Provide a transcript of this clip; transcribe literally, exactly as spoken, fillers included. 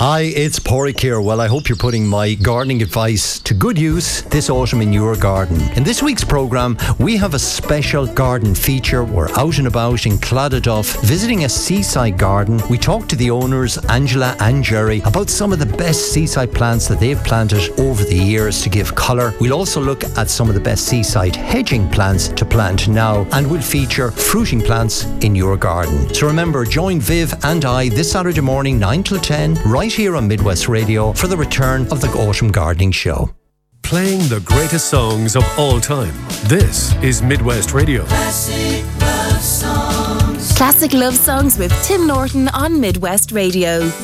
Hi, it's Pádraig here. Well, I hope you're putting my gardening advice to good use this autumn in your garden. In this week's programme, we have a special garden feature. We're out and about in Clonadduff, visiting a seaside garden. We talk to the owners, Angela and Jerry, about some of the best seaside plants that they've planted over the years to give colour. We'll also look at some of the best seaside hedging plants to plant now, and we'll feature fruiting plants in your garden. So remember, join Viv and I this Saturday morning, nine till ten, right here on Midwest Radio for the return of the Autumn Gardening Show. Playing the greatest songs of all time. This is Midwest Radio. Classic love songs. Classic love songs with Tim Norton on Midwest Radio.